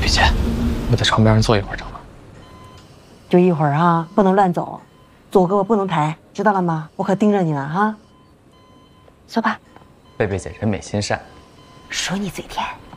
贝姐，我在床边上坐一会儿成吗？ 就一会儿啊，不能乱走，左胳膊不能抬，知道了吗？我可盯着你呢哈。说吧， 贝贝姐人美心善， 说你嘴甜。